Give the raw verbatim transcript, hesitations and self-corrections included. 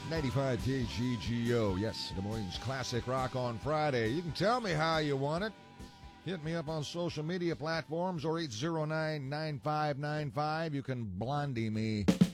ninety-five K G G O. Yes, Des Moines Classic Rock on Friday. You can tell me how you want it. Hit me up on social media platforms or eight zero nine, nine five nine five. You can blondie me.